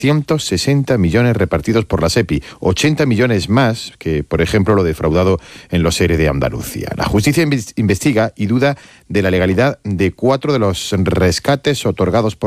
160 millones repartidos por la SEPI, 80 millones más que, por ejemplo, lo defraudado en los ERE de Andalucía. La justicia investiga y duda de la legalidad de 4 de los rescates otorgados por